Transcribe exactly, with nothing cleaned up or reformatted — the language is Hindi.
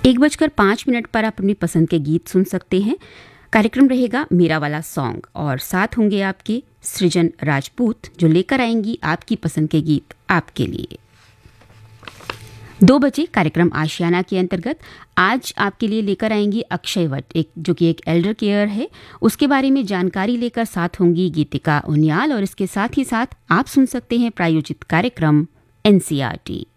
एक बजकर पाँच मिनट पर आप अपनी पसंद के गीत सुन सकते हैं। कार्यक्रम रहेगा मेरा वाला सॉन्ग और साथ होंगे आपके सृजन राजपूत जो लेकर आएंगी आपकी पसंद के गीत आपके लिए। दो बजे कार्यक्रम आशियाना के अंतर्गत आज आपके लिए लेकर आएंगी अक्षय वट, एक जो कि एक एल्डर केयर है, उसके बारे में जानकारी लेकर साथ होंगी गीतिका उनियाल और इसके साथ ही साथ आप सुन सकते हैं प्रायोजित कार्यक्रम एनसीईआरटी।